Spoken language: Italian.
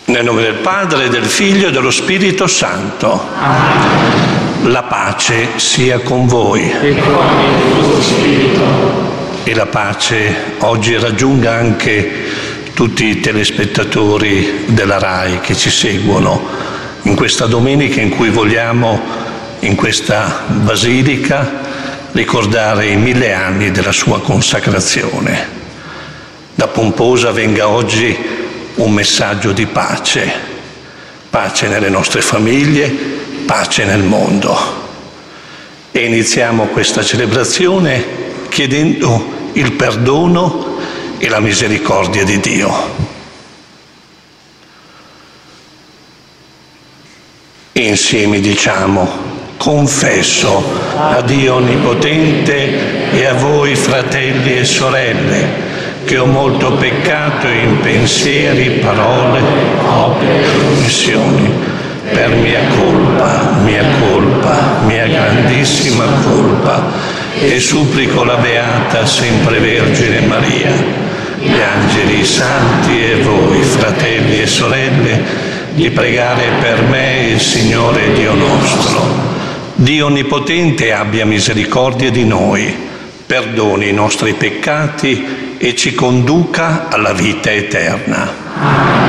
Nel nome del Padre, del Figlio e dello Spirito Santo. Amen. La pace sia con voi. E con il tuo spirito. E la pace oggi raggiunga anche tutti i telespettatori della RAI che ci seguono in questa domenica in cui vogliamo, in questa basilica, ricordare i 1000 anni della sua consacrazione. Da Pomposa venga oggi un messaggio di pace, pace nelle nostre famiglie, pace nel mondo. E iniziamo questa celebrazione chiedendo il perdono e la misericordia di Dio. E insieme diciamo: confesso a Dio Onnipotente e a voi fratelli e sorelle che ho molto peccato in pensieri, parole, opere e omissioni, per mia colpa, mia grandissima colpa, e supplico la Beata Sempre Vergine Maria, gli angeli santi e voi, fratelli e sorelle, di pregare per me il Signore Dio nostro. Dio Onnipotente abbia misericordia di noi, perdoni i nostri peccati e ci conduca alla vita eterna.